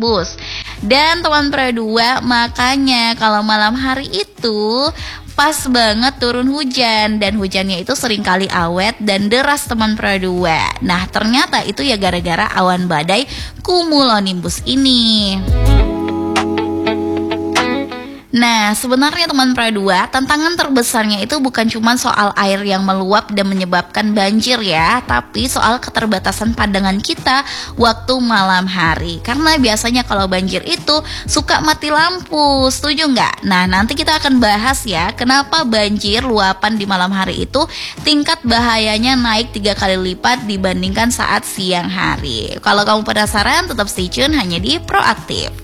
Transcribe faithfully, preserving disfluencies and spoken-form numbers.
cumulonimbus. Dan teman Pro dua, makanya kalau malam hari itu pas banget turun hujan, dan hujannya itu seringkali awet dan deras teman Pro dua. Nah ternyata itu ya gara-gara awan badai cumulonimbus ini. Nah, sebenarnya teman Pro dua, tantangan terbesarnya itu bukan cuma soal air yang meluap dan menyebabkan banjir ya, tapi soal keterbatasan pandangan kita waktu malam hari. Karena biasanya kalau banjir itu suka mati lampu, setuju nggak? Nah, nanti kita akan bahas ya, kenapa banjir luapan di malam hari itu tingkat bahayanya naik tiga kali lipat dibandingkan saat siang hari. Kalau kamu penasaran, tetap stay tune hanya di Proaktif.